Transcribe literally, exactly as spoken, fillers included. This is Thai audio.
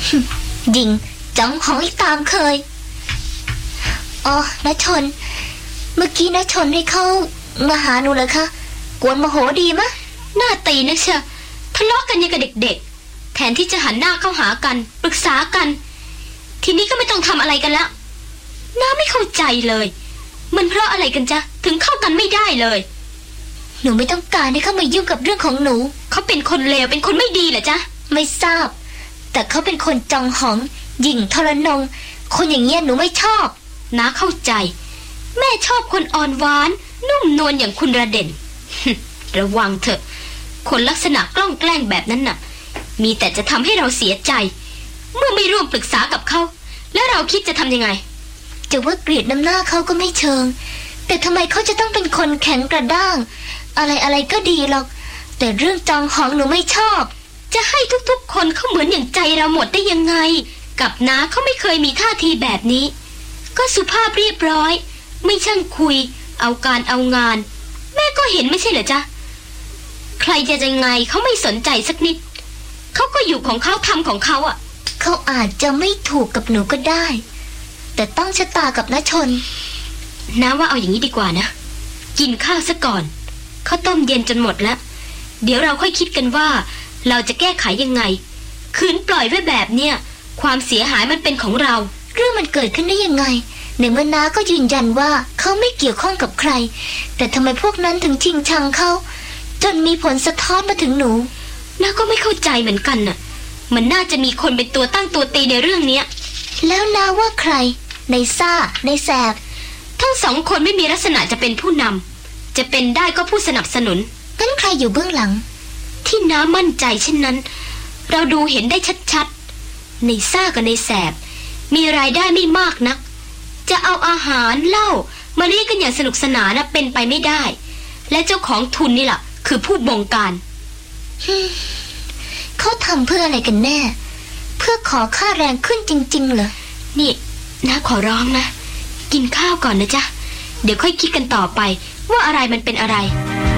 ยิงจังของอีกตามเคยอ๋อณชนเมื่อกี้ณชนให้เข้ามาหาหนูเลยคะกวนโมโหดีมะหน้าตีนะเชียทะเลาะกันยังกับเด็กๆแทนที่จะหันหน้าเข้าหากันปรึกษากันทีนี้ก็ไม่ต้องทำอะไรกันแล้วน้าไม่เข้าใจเลยมันเพราะอะไรกันจ๊ะถึงเข้ากันไม่ได้เลยหนูไม่ต้องการให้เข้ามายุ่งกับเรื่องของหนูเขาเป็นคนเลวเป็นคนไม่ดีเหรอจ๊ะไม่ทราบแต่เขาเป็นคนจองหองหยิ่งทรนงคนอย่างเงี้ยหนูไม่ชอบน้าเข้าใจแม่ชอบคนอ่อนหวานนุ่มนวลอย่างคุณระเด่น ระวังเถอะคนลักษณะกล้องแกล้งแบบนั้นน่ะมีแต่จะทำให้เราเสียใจเมื่อไม่ร่วมปรึกษากับเขาแล้วเราคิดจะทำยังไงจะว่าเกลียดน้ำหน้าเขาก็ไม่เชิงแต่ทำไมเขาจะต้องเป็นคนแข็งกระด้างอะไรอะไรก็ดีหรอกแต่เรื่องจองหองหนูไม่ชอบจะให้ทุกๆคนเขาเหมือนอย่างใจเราหมดได้ยังไงกับน้าเขาไม่เคยมีท่าทีแบบนี้ก็สุภาพเรียบร้อยไม่ช่างคุยเอาการเอางานแม่ก็เห็นไม่ใช่เหรอจ๊ะใครจะยังไงเขาไม่สนใจสักนิดเขาก็อยู่ของเขาทำของเขาอ่ะเขาอาจจะไม่ถูกกับหนูก็ได้แต่ต้องชะตากับณชนน้าว่าเอาอย่างนี้ดีกว่านะกินข้าวซะก่อนข้าวต้มเย็นจนหมดแล้วเดี๋ยวเราค่อยคิดกันว่าเราจะแก้ไขยังไงคืนปล่อยไว้แบบเนี้ยความเสียหายมันเป็นของเราเรื่องมันเกิดขึ้นได้ยังไงในเมื่อน้าก็ยืนยันว่าเขาไม่เกี่ยวข้องกับใครแต่ทำไมพวกนั้นถึงชิงชังเขาจนมีผลสะท้อนมาถึงหนูน้าก็ไม่เข้าใจเหมือนกันน่ะมันน่าจะมีคนเป็นตัวตั้งตัวตีในเรื่องเนี้ยแล้วน้าว่าใครในซ่าในแสบทั้งสองคนไม่มีลักษณะจะเป็นผู้นำจะเป็นได้ก็ผู้สนับสนุนงั้นใครอยู่เบื้องหลังที่น้ามั่นใจเช่นนั้นเราดูเห็นได้ชัดๆในซ่ากับในแสบมีรายได้ไม่มากนักจะเอาอาหารเหล้ามาเลี้ยงกันอย่างสนุกสนานนะเป็นไปไม่ได้และเจ้าของทุนนี่แหละคือผู้บงการเขาทำเพื่ออะไรกันแน่เพื่อขอค่าแรงขึ้นจริงๆเหรอนี่น้าขอร้องนะกินข้าวก่อนนะจ๊ะเดี๋ยวค่อยคิดกันต่อไปว่าอะไรมันเป็นอะไร